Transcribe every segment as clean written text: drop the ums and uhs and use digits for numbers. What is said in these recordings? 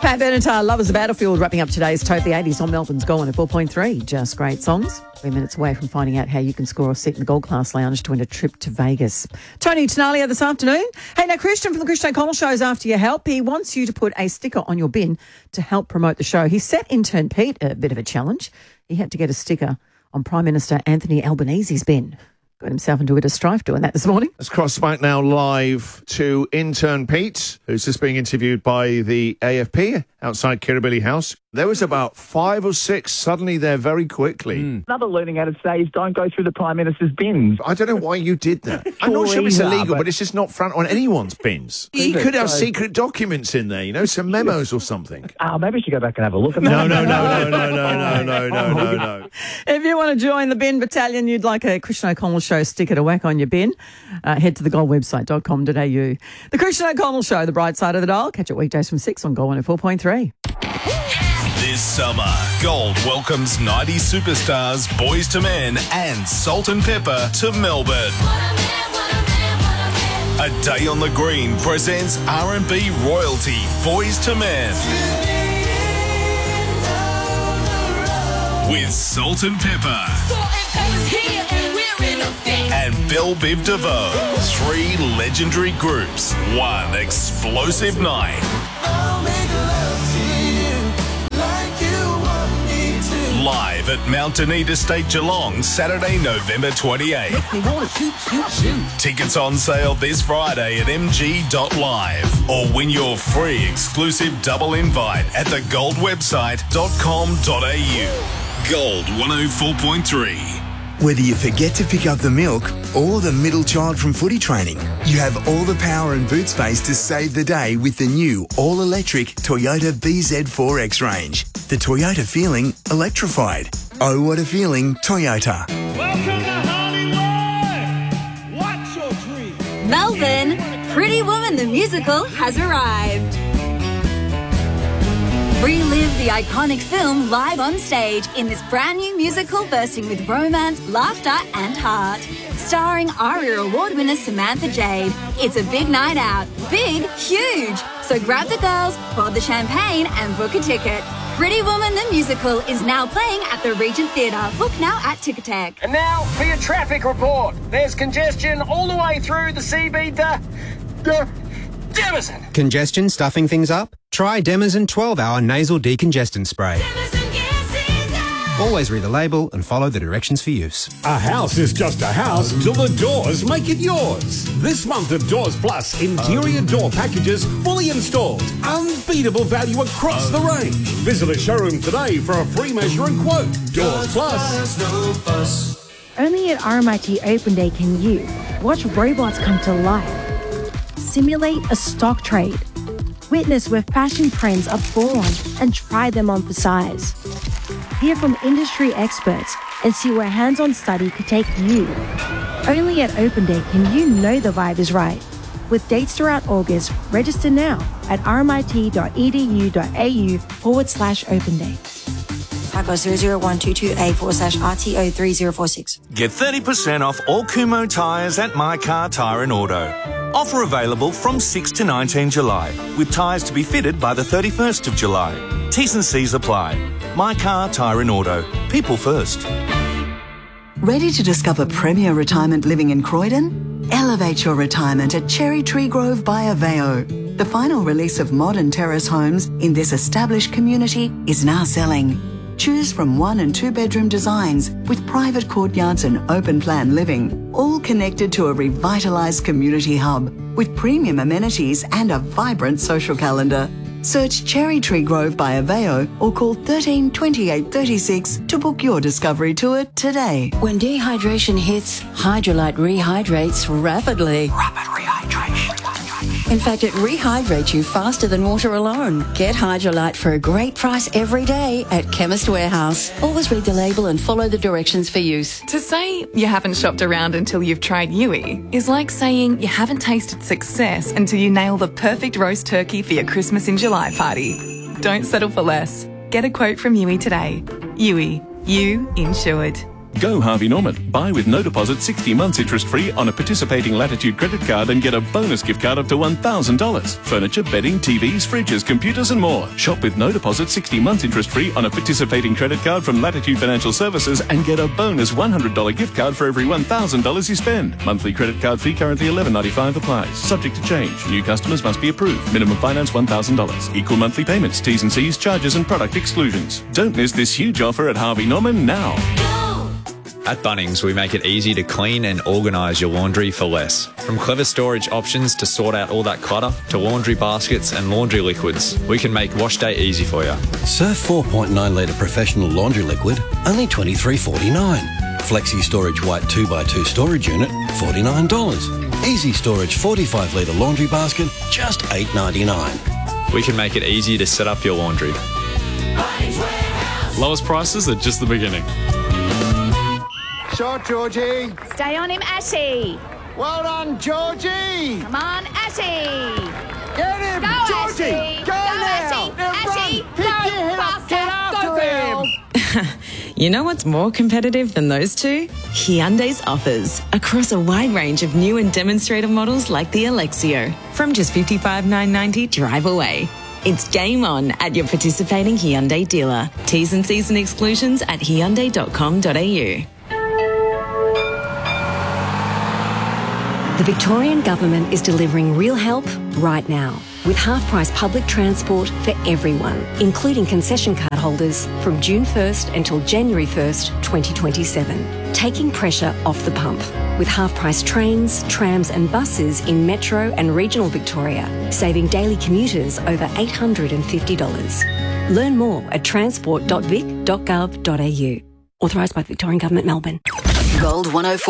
Pat Benatar, Love is the Battlefield, wrapping up today's Totally 80s on Melbourne's Go On at 4.3. Just great songs. 3 minutes away from finding out how you can score a seat in the Gold Class Lounge to win a trip to Vegas. Tony Tenalia this afternoon. Hey, now Christian from the Christian O'Connell Show is after your help. He wants you to put a sticker on your bin to help promote the show. He set intern Pete a bit of a challenge. He had to get a sticker on Prime Minister Anthony Albanese's bin. Got himself into a bit of strife doing that this morning. Let's cross back now live to intern Pete, who's just being interviewed by the AFP outside Kirribilli House. There was about 5 or 6 suddenly there very quickly. Another learning out of today is don't go through the Prime Minister's bins. I don't know why you did that. I'm not sure it's illegal, but it's just not front on anyone's bins. He could have secret documents in there, you know, some memos or something. Maybe we should go back and have a look at No. If you want to join the bin battalion, you'd like a Christian O'Connell Show sticker to whack on your bin, head to thegoldwebsite.com.au. The Christian O'Connell Show, the bright side of the dial. Catch it weekdays from 6 on Gold 104.3. This summer, Gold welcomes 90s superstars Boys to Men and Salt and Pepper to Melbourne. A Day on the Green presents R&B royalty Boys to Men. With Salt and Pepper. And Belle Biv DeVoe. 3 legendary groups, 1 explosive night. Live at Mount Denise Estate, Geelong, Saturday, November 28th. Tickets on sale this Friday at mg.live or win your free exclusive double invite at thegoldwebsite.com.au. Gold 104.3. Whether you forget to pick up the milk or the middle child from footy training, you have all the power and boot space to save the day with the new all-electric Toyota BZ4X range. The Toyota feeling electrified. Oh, what a feeling, Toyota. Welcome to Hollywood! What's your dream? Melbourne, Pretty Woman the musical has arrived. Relive the iconic film live on stage in this brand new musical bursting with romance, laughter and heart. Starring ARIA Award winner Samantha Jade. It's a big night out. Big, huge. So grab the girls, pour the champagne and book a ticket. Pretty Woman the musical is now playing at the Regent Theatre. Book now at Ticketek. And now for your traffic report. There's congestion all the way through the CB Demison. Congestion stuffing things up? Try Demison 12-hour nasal decongestant spray. Always read the label and follow the directions for use. A house is just a house till the doors make it yours. This month of Doors Plus interior door packages fully installed. Unbeatable value across the range. Visit a showroom today for a free measure and quote. Doors Plus. Only at RMIT Open Day can you watch robots come to life, simulate a stock trade, witness where fashion trends are born and try them on for size. Hear from industry experts and see where hands-on study could take you. Only at Open Day can you know the vibe is right. With dates throughout August, register now at rmit.edu.au/Open Day. Taco 00122A/RTO3046. Get 30% off all Kumho tyres at My Car Tyre and Auto. Offer available from 6 to 19 July, with tyres to be fitted by the 31st of July. T's and C's apply. My Car Tyre and Auto. People first. Ready to discover premier retirement living in Croydon? Elevate your retirement at Cherry Tree Grove by Aveo. The final release of modern terrace homes in this established community is now selling. Choose from 1 and 2 bedroom designs with private courtyards and open plan living, all connected to a revitalised community hub with premium amenities and a vibrant social calendar. Search Cherry Tree Grove by Aveo or call 13 28 36 to book your discovery tour today. When dehydration hits, Hydrolite rehydrates rapidly. Rapid rehydration. In fact, it rehydrates you faster than water alone. Get Hydrolite for a great price every day at Chemist Warehouse. Always read the label and follow the directions for use. To say you haven't shopped around until you've tried Yui is like saying you haven't tasted success until you nail the perfect roast turkey for your Christmas in July party. Don't settle for less. Get a quote from Yui today. Yui, you insured. Go Harvey Norman. Buy with no deposit 60 months interest-free on a participating Latitude credit card and get a bonus gift card up to $1,000. Furniture, bedding, TVs, fridges, computers and more. Shop with no deposit 60 months interest-free on a participating credit card from Latitude Financial Services and get a bonus $100 gift card for every $1,000 you spend. Monthly credit card fee currently $11.95 applies. Subject to change. New customers must be approved. Minimum finance $1,000. Equal monthly payments, T's and C's, charges and product exclusions. Don't miss this huge offer at Harvey Norman now. At Bunnings, we make it easy to clean and organise your laundry for less. From clever storage options to sort out all that clutter, to laundry baskets and laundry liquids, we can make wash day easy for you. Surf 4.9 litre professional laundry liquid, only $23.49. Flexi Storage White 2x2 storage unit, $49. Easy Storage 45 litre laundry basket, just $8.99. We can make it easy to set up your laundry. Lowest prices are just the beginning. Shot, Georgie. Stay on him, Ashy. Well done, Georgie. Come on, Ashy. Get him, Go, Georgie. Ashy. Go now. Ashy. Pick your head up. Get after him. You know what's more competitive than those two? Hyundai's offers across a wide range of new and demonstrator models like the Alexio. From just $55,990 drive away. It's game on at your participating Hyundai dealer. T's and C's and exclusions at hyundai.com.au. The Victorian Government is delivering real help right now with half-price public transport for everyone, including concession card holders from June 1st until January 1st, 2027, taking pressure off the pump with half-price trains, trams and buses in metro and regional Victoria, saving daily commuters over $850. Learn more at transport.vic.gov.au. Authorised by the Victorian Government, Melbourne. Gold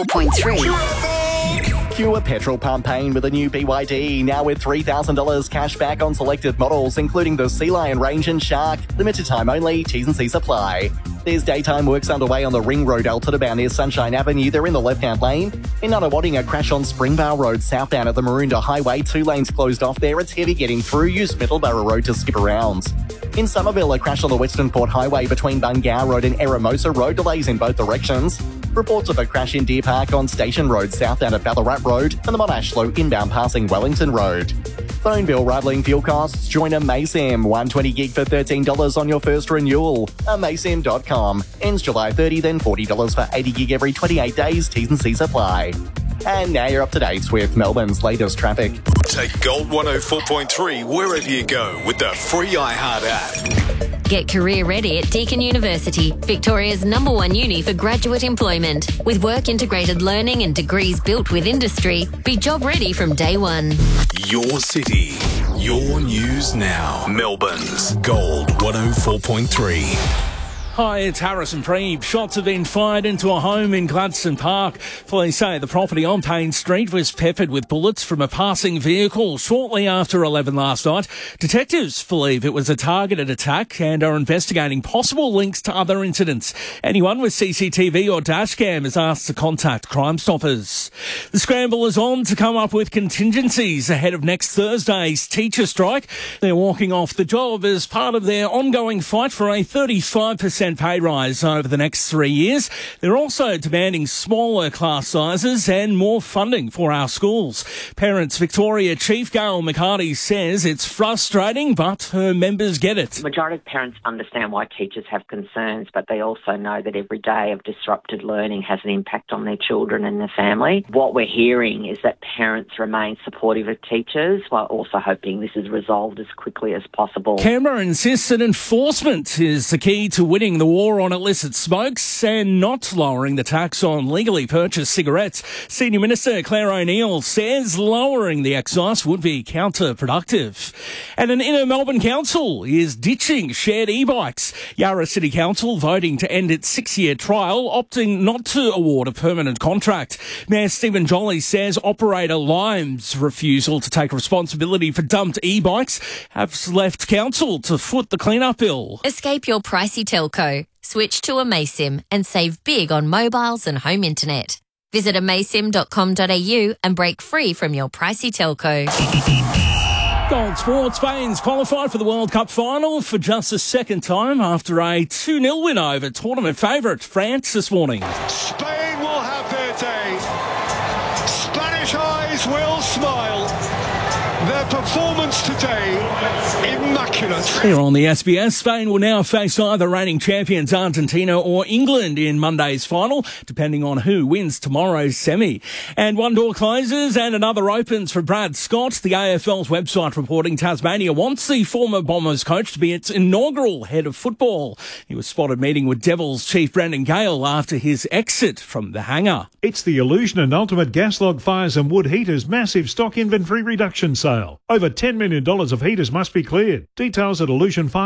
104.3. Secure petrol pump pain with a new BYD, now with $3,000 cash back on selected models, including the Sea Lion range and Shark. Limited time only, T's and C's apply. There's daytime works underway on the Ring Road Alton bound near Sunshine Avenue. They're in the left-hand lane. In Nunawading, a crash on Springvale Road southbound at the Maroondah Highway. 2 lanes closed off there. It's heavy getting through. Use Middleborough Road to skip around. In Somerville, a crash on the Western Port Highway between Bungow Road and Eramosa Road. Delays in both directions. Reports of a crash in Deer Park on Station Road southbound at Ballarat Road and the Monash Slow inbound passing Wellington Road. Phone bill rivaling fuel costs? Join a Maysim. 120 gig for $13 on your first renewal. Maysim.com. Ends July 30, then $40 for 80 gig every 28 days. T's and C's apply. And now you're up to date with Melbourne's latest traffic. Take Gold 104.3 wherever you go with the free iHeart app. Get career ready at Deakin University, Victoria's #1 uni for graduate employment. With work-integrated learning and degrees built with industry, be job ready from day one. Your city, your news now. Melbourne's Gold 104.3. Hi, it's Harrison Preeb. Shots have been fired into a home in Gladstone Park. Police say the property on Payne Street was peppered with bullets from a passing vehicle shortly after 11 last night. Detectives believe it was a targeted attack and are investigating possible links to other incidents. Anyone with CCTV or dashcam is asked to contact Crime Stoppers. The scramble is on to come up with contingencies ahead of next Thursday's teacher strike. They're walking off the job as part of their ongoing fight for a 35% pay rise over the next 3 years. They're also demanding smaller class sizes and more funding for our schools. Parents Victoria Chief Gail McCarty says it's frustrating, but her members get it. The majority of parents understand why teachers have concerns, but they also know that every day of disrupted learning has an impact on their children and their family. What we're hearing is that parents remain supportive of teachers while also hoping this is resolved as quickly as possible. Canberra insists that enforcement is the key to winning the war on illicit smokes and not lowering the tax on legally purchased cigarettes. Senior Minister Claire O'Neill says lowering the excise would be counterproductive. And an inner Melbourne council is ditching shared e-bikes. Yarra City Council voting to end its 6-year trial, opting not to award a permanent contract. Mayor Stephen Jolly says operator Lime's refusal to take responsibility for dumped e-bikes has left council to foot the clean-up bill. Escape your pricey telco. Switch to Amaysim and save big on mobiles and home internet. Visit amaysim.com.au and break free from your pricey telco. Gold Sports. Spain's qualified for the World Cup final for just the second time after a 2-0 win over tournament favourite France this morning. Spain will have their day. Spanish eyes will smile. Their performance today, immaculate. Here on the SBS, Spain will now face either reigning champions Argentina or England in Monday's final, depending on who wins tomorrow's semi. And one door closes and another opens for Brad Scott. The AFL's website reporting Tasmania wants the former Bombers coach to be its inaugural head of football. He was spotted meeting with Devils chief Brendan Gale after his exit from the hangar. It's the Illusion and Ultimate Gas Log Fires and Wood Heaters massive stock inventory reduction sale. Over $10 million of heaters must be cleared. Details at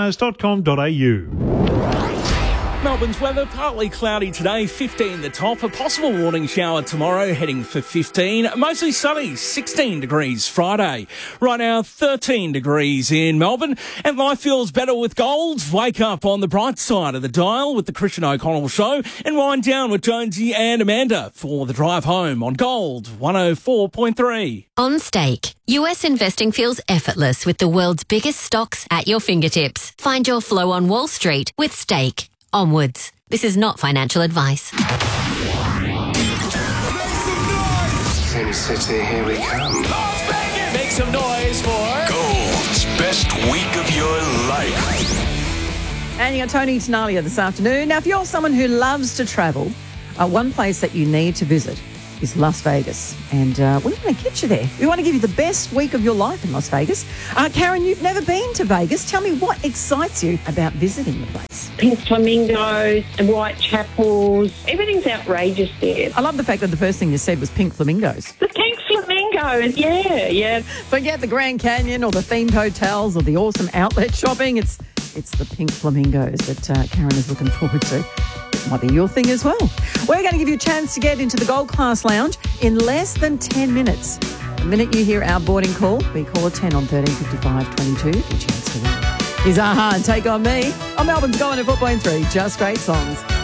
illusionfires.com.au. Melbourne's weather, partly cloudy today, 15 the top. A possible morning shower tomorrow, heading for 15. Mostly sunny, 16 degrees Friday. Right now, 13 degrees in Melbourne. And life feels better with gold. Wake up on the bright side of the dial with the Christian O'Connell Show and wind down with Jonesy and Amanda for the drive home on Gold 104.3. On Stake, US investing feels effortless with the world's biggest stocks at your fingertips. Find your flow on Wall Street with Stake. Onwards. This is not financial advice. Sin City, here we come. Make some noise for Gold's best week of your life. And you got Tony Tenalia this afternoon. Now, if you're someone who loves to travel, one place that you need to visit is Las Vegas. And we want to get you there. We want to give you the best week of your life in Las Vegas. Karen, you've never been to Vegas. Tell me what excites you about visiting the place. Pink flamingos and white chapels. Everything's outrageous there. I love the fact that the first thing you said was pink flamingos. The pink flamingos, yeah. Forget the Grand Canyon or the themed hotels or the awesome outlet shopping. It's the pink flamingos that Karen is looking forward to. Might be your thing as well. We're going to give you a chance to get into the Gold Class Lounge in less than 10 minutes. The minute you hear our boarding call, we call a 10 on 135522. Your chance to win. Here's Aha and Take On Me on Melbourne's Go 104.3. Just great songs.